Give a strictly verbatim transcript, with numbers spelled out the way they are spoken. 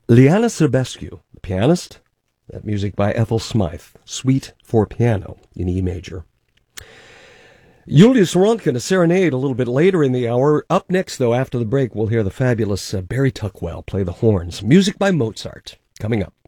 Liana Serbescu, the pianist. That music by Ethel Smythe, Suite for Piano in E major. Julius Röntgen, a serenade a little bit later in the hour. Up next, though, after the break, we'll hear the fabulous uh, Barry Tuckwell play the horns. Music by Mozart, coming up.